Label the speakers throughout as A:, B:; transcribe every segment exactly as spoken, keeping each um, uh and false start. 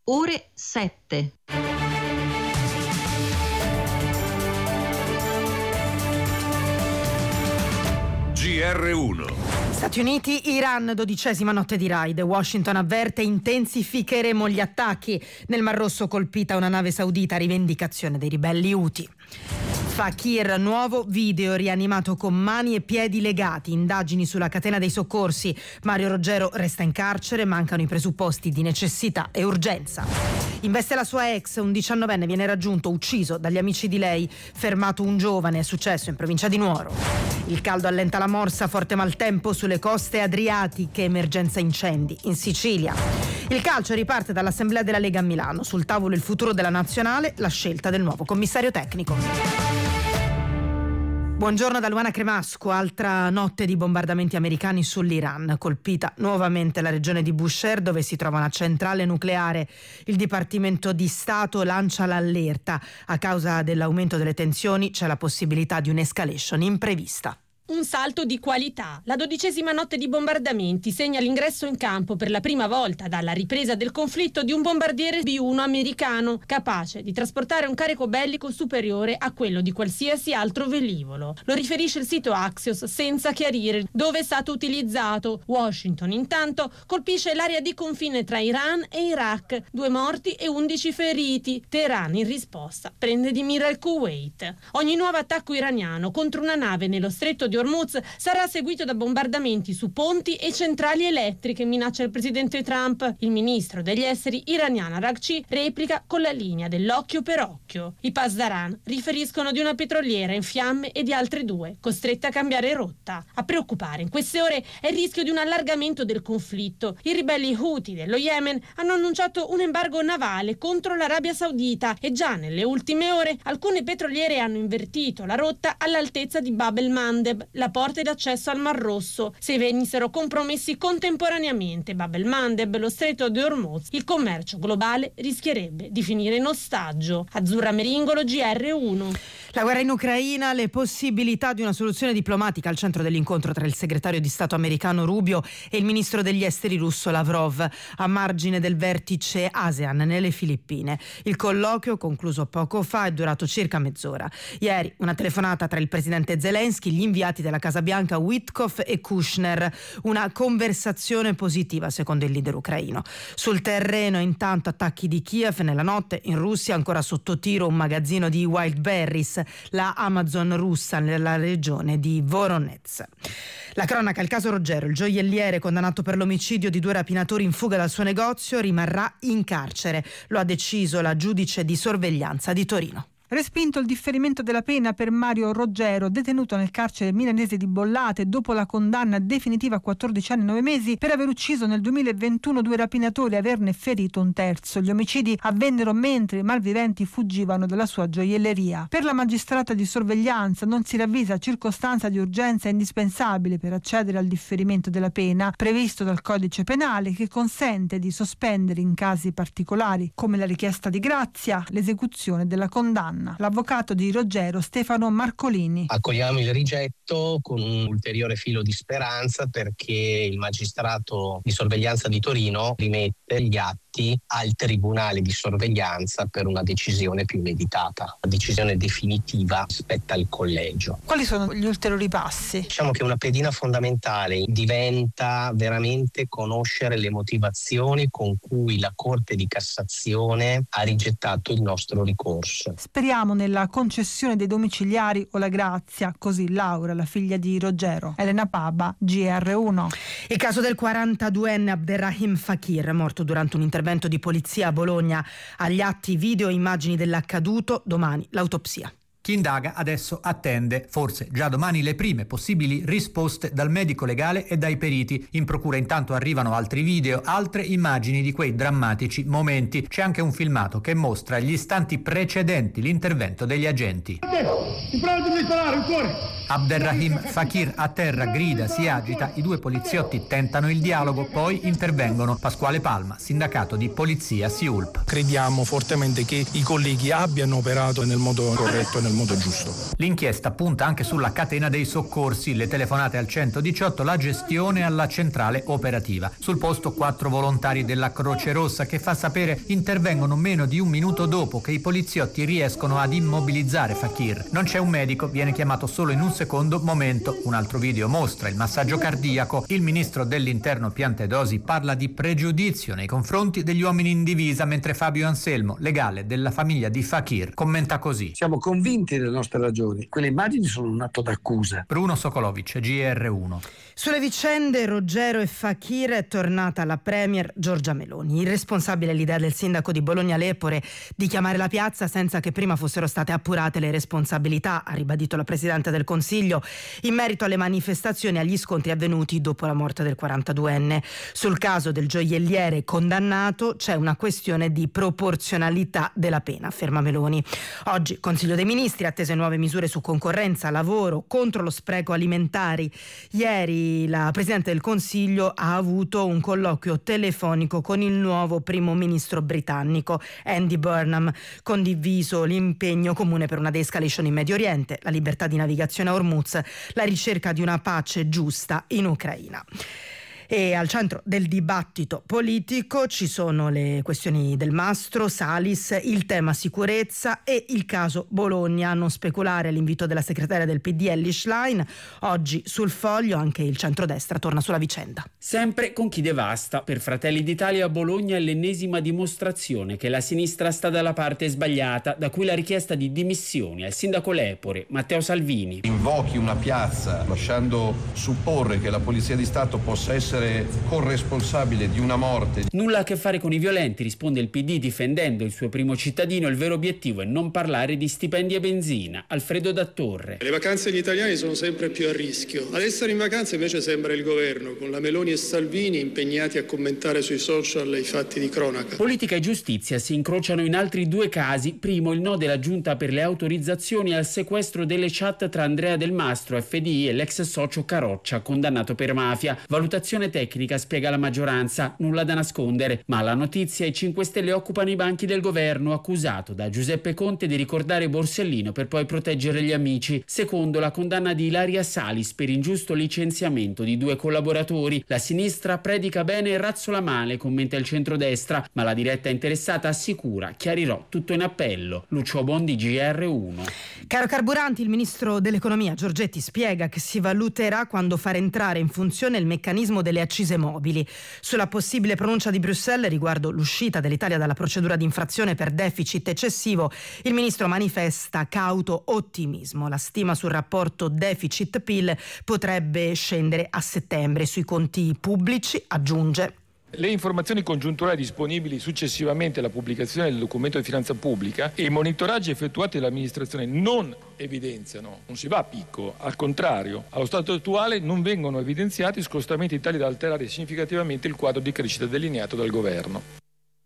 A: ore sette.
B: G R uno.
C: Stati Uniti, Iran, dodicesima notte di raid. Washington avverte: intensificheremo gli attacchi. Nel Mar Rosso colpita una nave saudita, rivendicazione dei ribelli Houthi. Fakir, nuovo video, rianimato con mani e piedi legati, indagini sulla catena dei soccorsi. Mario Roggero resta in carcere, mancano i presupposti di necessità e urgenza. Investe la sua ex, un diciannovenne viene raggiunto, ucciso dagli amici di lei, fermato un giovane, è successo in provincia di Nuoro. Il caldo allenta la morsa, forte maltempo sulle coste adriatiche, emergenza incendi in Sicilia. Il calcio riparte dall'Assemblea della Lega a Milano, sul tavolo il futuro della nazionale, la scelta del nuovo commissario tecnico. Buongiorno da Luana Cremasco. Altra notte di bombardamenti americani sull'Iran, colpita nuovamente la regione di Bushehr dove si trova una centrale nucleare. Il Dipartimento di Stato lancia l'allerta. A causa dell'aumento delle tensioni c'è la possibilità di un'escalation imprevista.
D: Un salto di qualità. La dodicesima notte di bombardamenti segna l'ingresso in campo per la prima volta dalla ripresa del conflitto di un bombardiere B uno americano, capace di trasportare un carico bellico superiore a quello di qualsiasi altro velivolo. Lo riferisce il sito Axios senza chiarire dove è stato utilizzato. Washington intanto colpisce l'area di confine tra Iran e Iraq, due morti e undici feriti. Teheran in risposta prende di mira il Kuwait. Ogni nuovo attacco iraniano contro una nave nello stretto di Hormuz sarà seguito da bombardamenti su ponti e centrali elettriche, minaccia il presidente Trump. Il ministro degli esteri iraniano Araghchi replica con la linea dell'occhio per occhio. I Pasdaran riferiscono di una petroliera in fiamme e di altre due costrette a cambiare rotta. A preoccupare in queste ore è il rischio di un allargamento del conflitto. I ribelli Houthi dello Yemen hanno annunciato un embargo navale contro l'Arabia Saudita e già nelle ultime ore alcune petroliere hanno invertito la rotta all'altezza di Bab el-Mandeb, la porta d'accesso al Mar Rosso. Se venissero compromessi contemporaneamente Bab el-Mandeb e lo stretto di Hormuz, il commercio globale rischierebbe di finire in ostaggio. Azzurra Meringolo, G R uno.
C: La guerra in Ucraina, le possibilità di una soluzione diplomatica al centro dell'incontro tra il segretario di Stato americano Rubio e il ministro degli esteri russo Lavrov, a margine del vertice ASEAN nelle Filippine. Il colloquio, concluso poco fa, è durato circa mezz'ora. Ieri una telefonata tra il presidente Zelensky, gli inviati della Casa Bianca Witkoff e Kushner, una conversazione positiva secondo il leader ucraino. Sul terreno intanto attacchi di Kiev, nella notte in Russia ancora sotto tiro un magazzino di Wildberries, la Amazon russa nella regione di Voronezh. La cronaca, il caso Roggero, il gioielliere condannato per l'omicidio di due rapinatori in fuga dal suo negozio, rimarrà in carcere. Lo ha deciso la giudice di sorveglianza di Torino.
E: Respinto il differimento della pena per Mario Roggero, detenuto nel carcere milanese di Bollate dopo la condanna definitiva a quattordici anni e nove mesi per aver ucciso nel duemilaventuno due rapinatori e averne ferito un terzo. Gli omicidi avvennero mentre i malviventi fuggivano dalla sua gioielleria. Per la magistrata di sorveglianza non si ravvisa circostanza di urgenza indispensabile per accedere al differimento della pena previsto dal codice penale, che consente di sospendere in casi particolari, come la richiesta di grazia, l'esecuzione della condanna. L'avvocato di Roggero, Stefano Marcolini.
F: Accogliamo il rigetto con un ulteriore filo di speranza, perché il magistrato di sorveglianza di Torino rimette gli atti al tribunale di sorveglianza per una decisione più meditata. La decisione definitiva spetta al collegio.
E: Quali sono gli ulteriori passi?
F: Diciamo che una pedina fondamentale diventa veramente conoscere le motivazioni con cui la Corte di Cassazione ha rigettato il nostro ricorso.
E: Speriamo nella concessione dei domiciliari o la grazia, così Laura, la figlia di Roggero. Elena Paba, G R uno.
C: Il caso del quarantaduenne Abderrahim Fakir, morto durante un intervento di polizia a Bologna. Agli atti video e immagini dell'accaduto, domani l'autopsia.
G: Chi indaga adesso attende, forse già domani, le prime possibili risposte dal medico legale e dai periti. In procura intanto arrivano altri video, altre immagini di quei drammatici momenti. C'è anche un filmato che mostra gli istanti precedenti l'intervento degli agenti.
H: Ti prego di sparare, il cuore!
G: Abderrahim Fakir a terra, grida, si agita, i due poliziotti tentano il dialogo, poi intervengono. Pasquale Palma, sindacato di polizia S I U L P.
A: Crediamo fortemente che i colleghi abbiano operato nel modo corretto e nel modo giusto.
G: L'inchiesta punta anche sulla catena dei soccorsi, le telefonate al centodiciotto, la gestione alla centrale operativa. Sul posto quattro volontari della Croce Rossa che, fa sapere, intervengono meno di un minuto dopo che i poliziotti riescono ad immobilizzare Fakir. Non c'è un medico, viene chiamato solo in un secondo momento. Un altro video mostra il massaggio cardiaco. Il ministro dell'Interno Piantedosi parla di pregiudizio nei confronti degli uomini in divisa, mentre Fabio Anselmo, legale della famiglia di Fakir, commenta così:
H: siamo convinti delle nostre ragioni. Quelle immagini sono un atto d'accusa.
G: Bruno Sokolovic, G R uno.
C: Sulle vicende Roggero e Fakir è tornata la premier Giorgia Meloni. Irresponsabile l'idea del sindaco di Bologna Lepore di chiamare la piazza senza che prima fossero state appurate le responsabilità, ha ribadito la Presidente del Consiglio in merito alle manifestazioni e agli scontri avvenuti dopo la morte del quarantaduenne. Sul caso del gioielliere condannato c'è una questione di proporzionalità della pena, afferma Meloni. Oggi Consiglio dei Ministri, attese nuove misure su concorrenza, lavoro, contro lo spreco alimentari. Ieri la Presidente del Consiglio ha avuto un colloquio telefonico con il nuovo primo ministro britannico Andy Burnham, condiviso l'impegno comune per una de-escalation in Medio Oriente, la libertà di navigazione a Hormuz, la ricerca di una pace giusta in Ucraina. E al centro del dibattito politico ci sono le questioni del Mastro, Salis, il tema sicurezza e il caso Bologna. A non speculare l'invito della segretaria del P D Elly Schlein. Oggi sul Foglio anche il centrodestra torna sulla vicenda.
I: Sempre con chi devasta. Per Fratelli d'Italia a Bologna è l'ennesima dimostrazione che la sinistra sta dalla parte sbagliata, da cui la richiesta di dimissioni al sindaco Lepore, Matteo Salvini.
J: Invochi una piazza lasciando supporre che la Polizia di Stato possa essere corresponsabile di una morte.
I: Nulla a che fare con i violenti, risponde il P D difendendo il suo primo cittadino. Il vero obiettivo è non parlare di stipendi e benzina. Alfredo Dattorre.
K: Le vacanze degli italiani sono sempre più a rischio. Ad essere in vacanza invece sembra il governo, con la Meloni e Salvini impegnati a commentare sui social i fatti di cronaca.
I: Politica e giustizia si incrociano in altri due casi. Primo, il no della Giunta per le autorizzazioni al sequestro delle chat tra Andrea Del Mastro, F D I, e l'ex socio Caroccia, condannato per mafia. Valutazione tecnica, spiega la maggioranza, nulla da nascondere, ma la notizia: i cinque Stelle occupano i banchi del governo, accusato da Giuseppe Conte di ricordare Borsellino per poi proteggere gli amici. Secondo, la condanna di Ilaria Salis per ingiusto licenziamento di due collaboratori. La sinistra predica bene e razzola male, commenta il centrodestra, ma la diretta interessata assicura: chiarirò tutto in appello. Lucio Bondi, G R uno.
C: Caro carburanti, il ministro dell'economia Giorgetti spiega che si valuterà quando far entrare in funzione il meccanismo delle accise mobili. Sulla possibile pronuncia di Bruxelles riguardo l'uscita dell'Italia dalla procedura di infrazione per deficit eccessivo, il ministro manifesta cauto ottimismo. La stima sul rapporto deficit-P I L potrebbe scendere a settembre. Sui conti pubblici, aggiunge:
L: le informazioni congiunturali disponibili successivamente alla pubblicazione del documento di finanza pubblica e i monitoraggi effettuati dall'amministrazione non evidenziano, non si va a picco, al contrario, allo stato attuale non vengono evidenziati scostamenti tali da alterare significativamente il quadro di crescita delineato dal governo.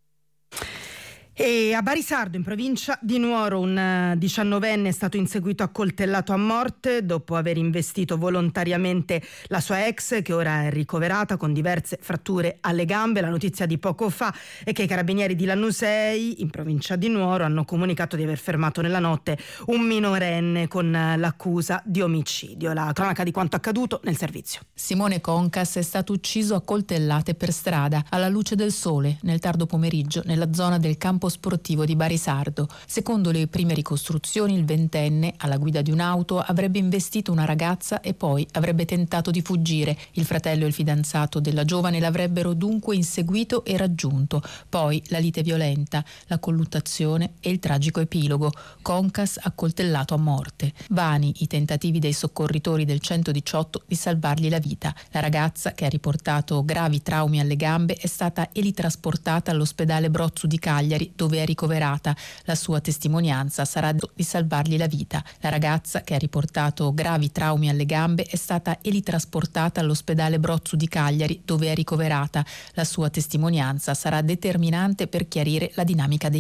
C: E a Barisardo, in provincia di Nuoro, un diciannovenne è stato inseguito accoltellato a morte dopo aver investito volontariamente la sua ex, che ora è ricoverata con diverse fratture alle gambe. La notizia di poco fa è che i carabinieri di Lanusei, in provincia di Nuoro, hanno comunicato di aver fermato nella notte un minorenne con l'accusa di omicidio. La cronaca di quanto accaduto nel servizio.
M: Simone Concas è stato ucciso a coltellate per strada, alla luce del sole, nel tardo pomeriggio, nella zona del campo sportivo di Barisardo. Secondo le prime ricostruzioni, il ventenne, alla guida di un'auto, avrebbe investito una ragazza e poi avrebbe tentato di fuggire. Il fratello e il fidanzato della giovane l'avrebbero dunque inseguito e raggiunto. Poi la lite violenta, la colluttazione e il tragico epilogo. Concas accoltellato a morte. Vani i tentativi dei soccorritori del centodiciotto di salvargli la vita. La ragazza, che ha riportato gravi traumi alle gambe, è stata elitrasportata all'ospedale Brozzu di Cagliari, dove è ricoverata. La sua testimonianza sarà di salvargli la vita. La ragazza, che ha riportato gravi traumi alle gambe, è stata elitrasportata all'ospedale Brozzu di Cagliari, dove è ricoverata. La sua testimonianza sarà determinante per chiarire la dinamica dei